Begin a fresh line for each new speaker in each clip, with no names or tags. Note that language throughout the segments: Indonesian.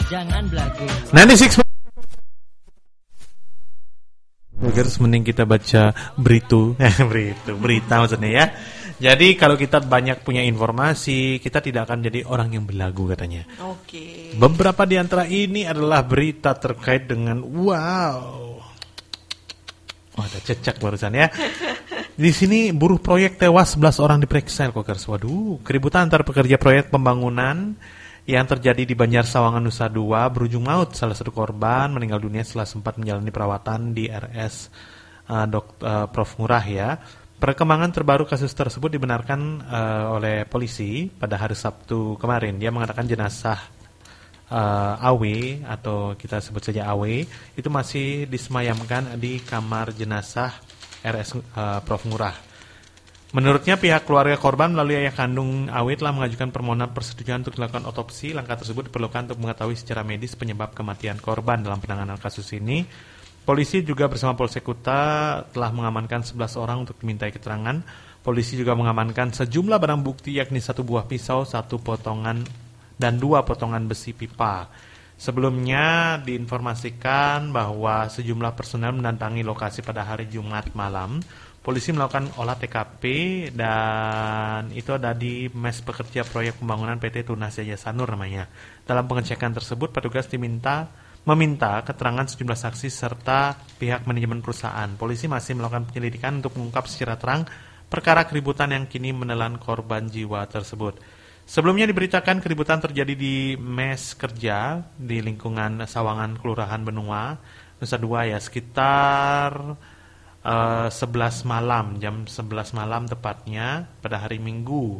Jangan belagu.
96 Terus mending kita baca berita maksudnya ya. Jadi kalau kita banyak punya informasi, kita tidak akan jadi orang yang belagu katanya.
Oke.
Beberapa di antara ini adalah berita terkait dengan ada cecak barusan ya. Di sini buruh proyek tewas 11 orang diperiksa, Kokers. Waduh, keributan antar pekerja proyek pembangunan yang terjadi di Banjar Sawangan Nusa Dua berujung maut. Salah satu korban meninggal dunia setelah sempat menjalani perawatan di RS Prof Ngurah ya. Perkembangan terbaru kasus tersebut dibenarkan oleh polisi pada hari Sabtu kemarin. Dia mengatakan jenazah AW atau kita sebut saja AW itu masih disemayamkan di kamar jenazah RS Prof Ngurah. Menurutnya pihak keluarga korban melalui ayah kandung AW telah mengajukan permohonan persetujuan untuk dilakukan otopsi. Langkah tersebut diperlukan untuk mengetahui secara medis penyebab kematian korban dalam penanganan kasus ini. Polisi juga bersama Polsek Kuta telah mengamankan 11 orang untuk dimintai keterangan. Polisi juga mengamankan sejumlah barang bukti yakni 1 buah pisau, 1 potongan dan 2 potongan besi pipa. Sebelumnya diinformasikan bahwa sejumlah personel mendatangi lokasi pada hari Jumat malam. Polisi melakukan olah TKP dan itu ada di mes pekerja proyek pembangunan PT Tunas Jaya Sanur namanya. Dalam pengecekan tersebut petugas meminta keterangan sejumlah saksi serta pihak manajemen perusahaan. Polisi masih melakukan penyelidikan untuk mengungkap secara terang perkara keributan yang kini menelan korban jiwa tersebut. Sebelumnya diberitakan keributan terjadi di mes kerja di lingkungan Sawangan Kelurahan Benua, Nusa Dua ya, sekitar 11 malam, jam 11 malam tepatnya pada hari Minggu.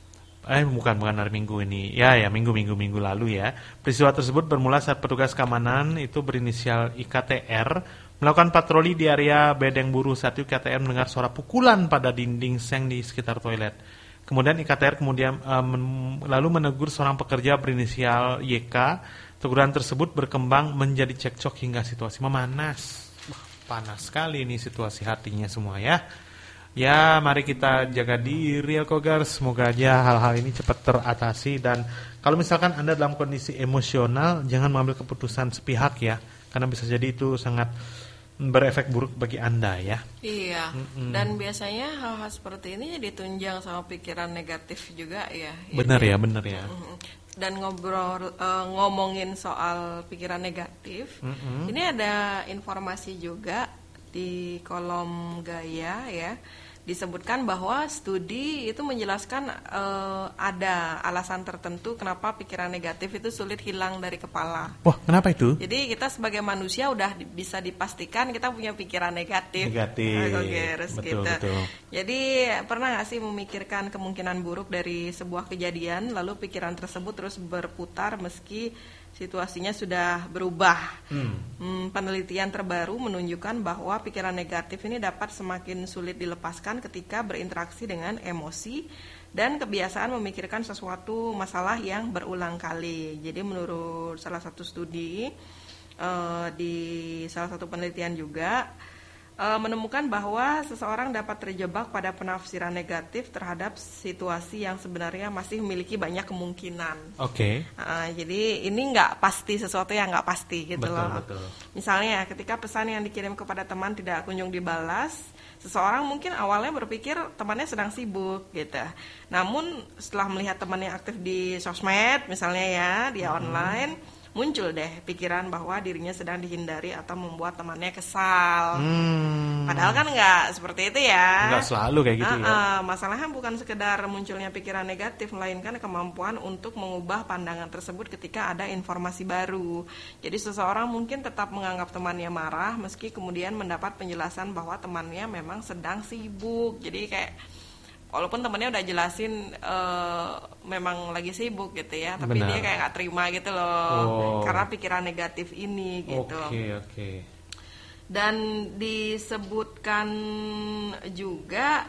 Bukan hari Minggu ini. Ya, minggu lalu ya. Peristiwa tersebut bermula saat petugas keamanan itu berinisial IKTR melakukan patroli di area Bedeng Buru. Saat itu IKTR mendengar suara pukulan pada dinding seng di sekitar toilet. Kemudian IKTR lalu menegur seorang pekerja berinisial YK. Teguran tersebut berkembang menjadi cekcok hingga situasi memanas. Panas sekali ini situasi hatinya semua ya. Ya, mari kita jaga diri Kokers. Semoga aja hal-hal ini cepat teratasi. Dan kalau misalkan Anda dalam kondisi emosional, jangan mengambil keputusan sepihak ya, karena bisa jadi itu sangat berefek buruk bagi Anda ya.
Iya. Dan biasanya hal-hal seperti ini ditunjang sama pikiran negatif juga ya.
Benar ya.
Dan ngomongin soal pikiran negatif, ini ada informasi juga di kolom Gaya ya, disebutkan bahwa studi itu menjelaskan ada alasan tertentu kenapa pikiran negatif itu sulit hilang dari kepala.
Wah, kenapa itu?
Jadi kita sebagai manusia udah bisa dipastikan kita punya pikiran negatif. Betul. Jadi pernah nggak sih memikirkan kemungkinan buruk dari sebuah kejadian, lalu pikiran tersebut terus berputar meski situasinya sudah berubah. Penelitian terbaru menunjukkan bahwa pikiran negatif ini dapat semakin sulit dilepaskan ketika berinteraksi dengan emosi dan kebiasaan memikirkan sesuatu masalah yang berulang kali. Jadi menurut salah satu studi di salah satu penelitian juga menemukan bahwa seseorang dapat terjebak pada penafsiran negatif terhadap situasi yang sebenarnya masih memiliki banyak kemungkinan.
Oke.
Jadi ini nggak pasti, sesuatu yang nggak pasti gitu loh.
Betul.
Misalnya ketika pesan yang dikirim kepada teman tidak kunjung dibalas, seseorang mungkin awalnya berpikir temannya sedang sibuk gitu. Namun setelah melihat temannya aktif di sosmed misalnya ya, dia online, muncul deh pikiran bahwa dirinya sedang dihindari atau membuat temannya kesal. Padahal kan nggak seperti itu ya.
Nggak selalu kayak gitu ya.
Masalahnya bukan sekedar munculnya pikiran negatif, melainkan kemampuan untuk mengubah pandangan tersebut ketika ada informasi baru. Jadi seseorang mungkin tetap menganggap temannya marah meski kemudian mendapat penjelasan bahwa temannya memang sedang sibuk. Jadi kayak walaupun temennya udah jelasin memang lagi sibuk gitu ya, tapi dia kayak nggak terima gitu loh, karena pikiran negatif ini gitu.
Oke.
Dan disebutkan juga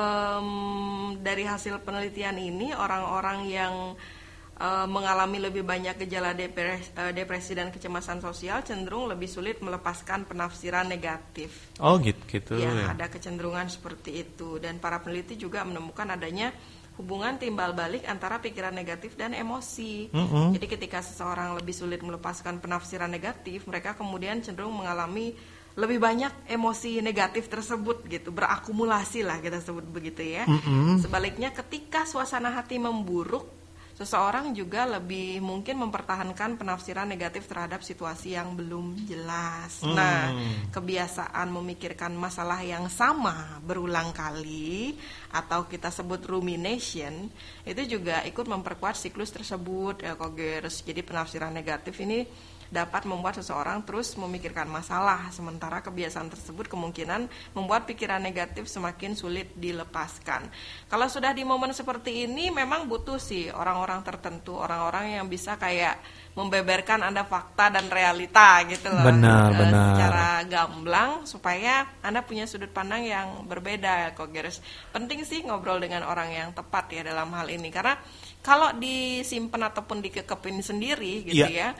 dari hasil penelitian ini orang-orang yang mengalami lebih banyak gejala depresi dan kecemasan sosial cenderung lebih sulit melepaskan penafsiran negatif.
Oh gitu
ya. Ada kecenderungan seperti itu. Dan para peneliti juga menemukan adanya hubungan timbal balik antara pikiran negatif dan emosi. Jadi ketika seseorang lebih sulit melepaskan penafsiran negatif, mereka kemudian cenderung mengalami lebih banyak emosi negatif tersebut gitu, berakumulasi lah kita sebut begitu ya. Sebaliknya ketika suasana hati memburuk, seseorang juga lebih mungkin mempertahankan penafsiran negatif terhadap situasi yang belum jelas. Nah, kebiasaan memikirkan masalah yang sama berulang kali atau kita sebut rumination itu juga ikut memperkuat siklus tersebut ya Kogers. Jadi penafsiran negatif ini dapat membuat seseorang terus memikirkan masalah, sementara kebiasaan tersebut kemungkinan membuat pikiran negatif semakin sulit dilepaskan. Kalau sudah di momen seperti ini memang butuh sih orang-orang tertentu, orang-orang yang bisa kayak membeberkan Anda fakta dan realita gitu loh.
Benar.
Secara gamblang supaya Anda punya sudut pandang yang berbeda ya Kogers. Penting sih ngobrol dengan orang yang tepat ya dalam hal ini, karena kalau disimpan ataupun dikekepin sendiri gitu ya,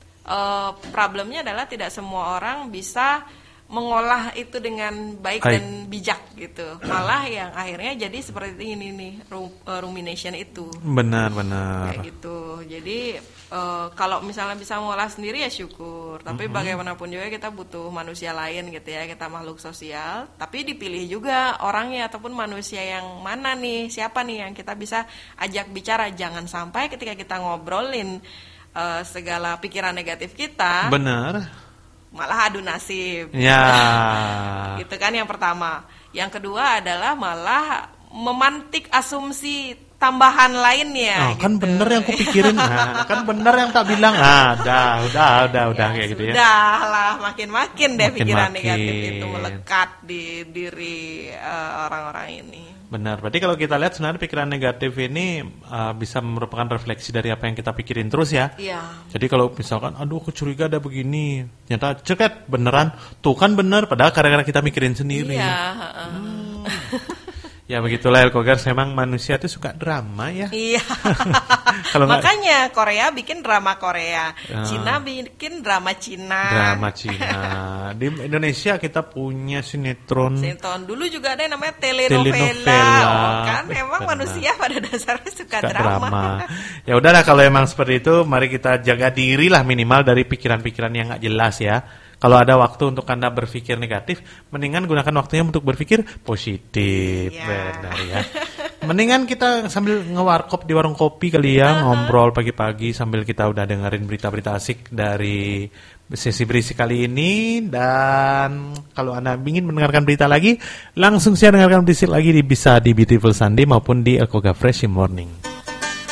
problemnya adalah tidak semua orang bisa mengolah itu dengan baik dan bijak gitu. Malah yang akhirnya jadi seperti ini nih, rumination itu.
Benar.
Kayak gitu. Jadi kalau misalnya bisa mengolah sendiri ya syukur. Tapi bagaimanapun juga kita butuh manusia lain gitu ya. Kita makhluk sosial. Tapi dipilih juga orangnya ataupun manusia yang mana nih, siapa nih yang kita bisa ajak bicara. Jangan sampai ketika kita ngobrolin segala pikiran negatif kita,
benar,
malah adu nasib.
Ya.
Itu kan yang pertama. Yang kedua adalah malah memantik asumsi tambahan lainnya.
Kan
gitu.
bener yang kupikirin, kan bener yang tak bilang. Udah kayak gitu ya.
Udah lah, makin deh pikiran
Makin.
negatif itu melekat di diri orang-orang ini.
Benar, berarti kalau kita lihat sebenarnya pikiran negatif ini bisa merupakan refleksi dari apa yang kita pikirin terus ya.
Iya.
Jadi kalau misalkan, aduh aku curiga ada begini, ternyata ceket beneran, tuh kan bener, padahal gara-gara kita mikirin sendiri.
Iya.
Ya begitulah Elkogers, memang manusia itu suka drama ya.
Iya.
Makanya
Korea bikin drama Korea, Cina bikin drama Cina.
Drama Cina. Di Indonesia kita punya sinetron.
Dulu juga ada yang namanya telenovela. Kan memang manusia pada dasarnya suka drama.
Ya udahlah kalau emang seperti itu, mari kita jaga diri lah minimal dari pikiran-pikiran yang nggak jelas ya. Kalau ada waktu untuk Anda berpikir negatif, mendingan gunakan waktunya untuk berpikir positif. Benar ya. Mendingan kita sambil ngewarkop di warung kopi kali ya, ngobrol pagi-pagi sambil kita udah dengerin berita-berita asik dari sesi berisik kali ini. Dan kalau Anda ingin mendengarkan berita lagi, langsung saya dengarkan berisik lagi bisa di Beautiful Sunday maupun di Elkoga Fresh in Morning.